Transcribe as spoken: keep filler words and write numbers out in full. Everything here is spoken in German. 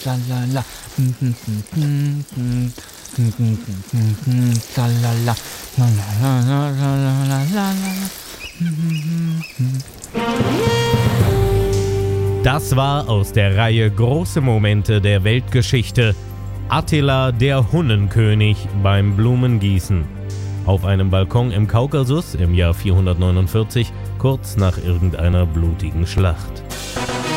Salala. Salala. Das war aus der Reihe Große Momente der Weltgeschichte Attila der Hunnenkönig beim Blumengießen. Auf einem Balkon im Kaukasus im Jahr vierhundertneunundvierzig, kurz nach irgendeiner blutigen Schlacht.